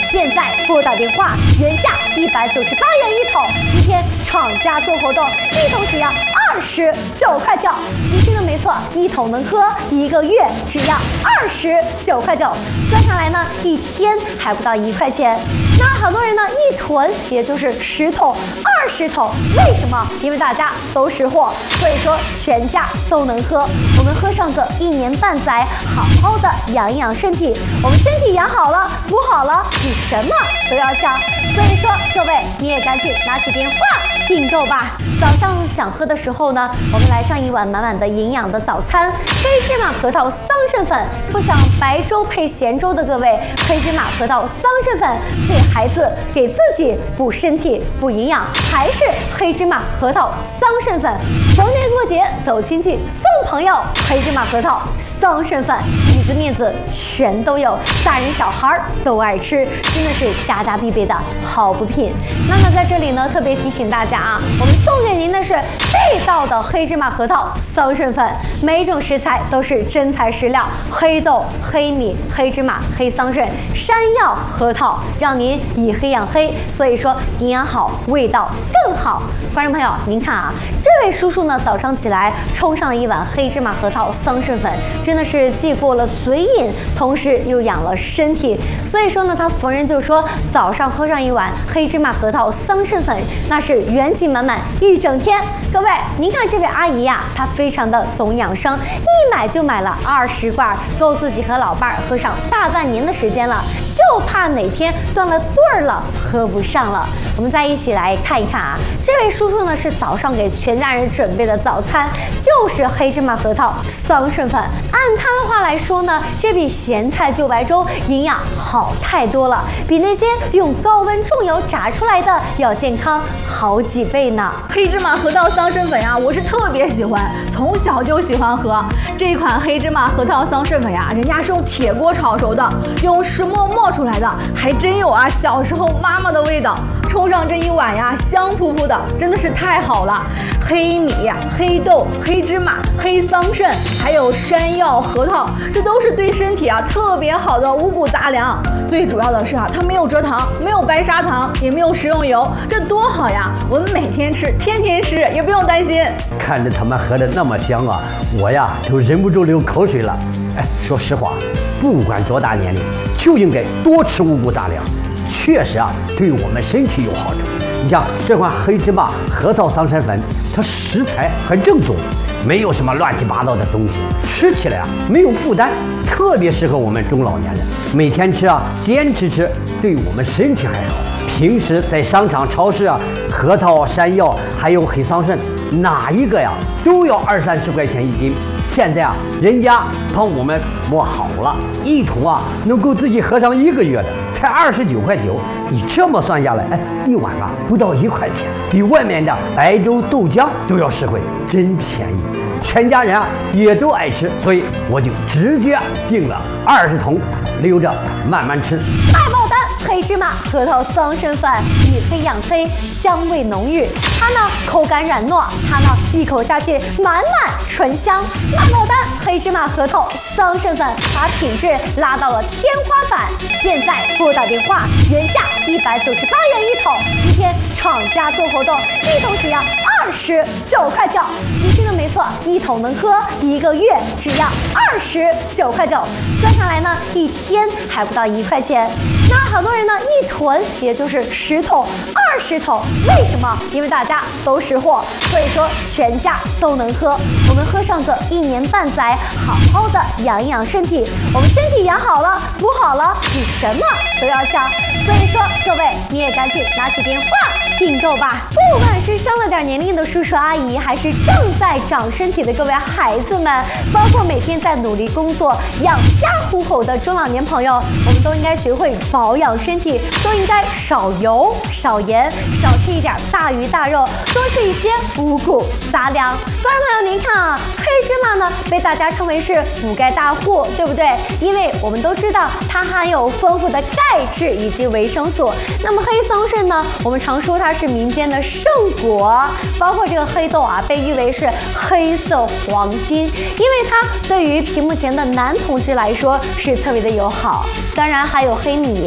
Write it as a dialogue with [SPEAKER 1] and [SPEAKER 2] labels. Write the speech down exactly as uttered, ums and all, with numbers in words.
[SPEAKER 1] 现在拨打电话，原价一百九十八元一桶，今天厂家做活动，一桶只要二十九块九。你听的没错，一桶能喝一个月，只要二十九块九，算下来呢，一天还不到一块钱。那很多人呢，一囤也就是十桶、二十桶，为什么？因为大家都识货，所以说全家都能喝。我们喝上个一年半载，好好的养一养身体。我们身体养好了，补好了，比什么都要强。所以说，各位你也赶紧拿起电话订购吧。早上想喝的时候呢，我们来上一碗满满的营养的早餐。黑芝麻核桃桑葚粉，不想白粥配咸粥的各位，黑芝麻核桃桑葚粉给孩子给自己补身体补营养，还是黑芝麻核桃桑葚粉。逢年过节走亲戚送朋友，黑芝麻核桃桑葚粉，里子面子全都有，大人小孩都爱吃，真的是家家必备的好补品。那么在这里呢，特别提醒大家啊，我们送给您的是地道的黑芝麻核桃桑葚粉，每一种食材都是真材实料，黑豆、黑米、黑芝麻、黑桑葚、山药、核桃，让您以黑养黑，所以说营养好，味道更好。观众朋友，您看啊，这位叔叔呢，早上起来冲上了一碗黑芝麻核桃桑葚粉，真的是既过了嘴瘾，同时又养了身体。所以说呢，他逢人就说早上喝上一碗黑芝麻核桃桑葚粉，那是元气满满一整天。各位，您看这位阿姨呀、啊，她非常的懂养生，一买就买了二十罐，够自己和老伴儿喝上大半年的时间了，就怕哪天断了队儿了，喝不上了。我们再一起来看一看啊，这位叔叔呢是早上给全家人准备的早餐，就是黑芝麻核桃桑葚粉。按他的话来说呢，这比咸菜就白粥营养好太多了，比那些用高温重油炸出来的要健康好几倍呢。
[SPEAKER 2] 黑芝麻核桃桑葚粉呀，我是特别喜欢，从小就喜欢喝这款黑芝麻核桃桑葚粉呀，人家是用铁锅炒熟的，用石磨磨出来的，还真有啊小时候妈妈的味道。冲上这一碗呀，香扑扑的，真的是太好了。黑米、黑豆、黑芝麻、黑桑葚，还有山药、核桃，这都是对身体啊特别好的五谷杂粮。最主要的是啊，它没有蔗糖，没有白砂糖，也没有食用油，这多好呀！我们每天吃，天天吃，也不用担心。
[SPEAKER 3] 看着他们喝的那么香啊，我呀都忍不住流口水了。哎，说实话，不管多大年龄，就应该多吃五谷杂粮。确实啊，对我们身体有好处。你像这款黑芝麻核桃桑葚粉，它食材很正宗，没有什么乱七八糟的东西，吃起来啊没有负担，特别适合我们中老年人。每天吃啊，坚持吃，对我们身体还好。平时在商场、超市啊，核桃、山药还有黑桑葚，哪一个呀都要二三十块钱一斤。现在啊，人家帮我们磨好了，一桶啊能够自己喝上一个月的，才二十九块九。你这么算下来，哎，一碗啊不到一块钱，比外面的白粥豆浆都要实惠，真便宜。全家人啊也都爱吃，所以我就直接订了二十桶，留着慢慢吃。
[SPEAKER 1] 大爆单！黑芝麻核桃桑葚粉，以黑养黑，香味浓郁。它呢口感软糯，它呢一口下去满满醇香。大爆单！黑芝麻核桃桑葚粉，把品质拉到了天花板。现在拨打电话，原价一百九十八元一桶，今天厂家做活动，一桶只要二十九块九。你听的没错，一桶能喝一个月，只要二十九块九。算下来呢，一天还不到一块钱。那很多人呢，一囤也就是十桶、二十桶，为什么？因为大家都识货，所以说全家都能喝。我们喝上个一年半载，好好的养一养身体。我们身体养好了，补好了，比什么都要强。所以说，各位你也赶紧拿起电话订购吧。不管是上了点年龄的叔叔阿姨，还是正在长身体的各位孩子们，包括每天在努力工作、养家糊口的中老年朋友，我们都应该学会保养身体，都应该少油、少盐，少吃一点大鱼大肉，多吃一些五谷杂粮。观众朋友，您看啊，黑芝麻呢被大家称为是补钙大户，对不对？因为我们都知道它含有丰富的钙质以及维生素。那么黑桑葚呢，我们常说它是民间的圣果，包括这个黑豆啊，被誉为是黑色黄金，因为它对于屏幕前的男同志来说是特别的友好。当然还有黑米，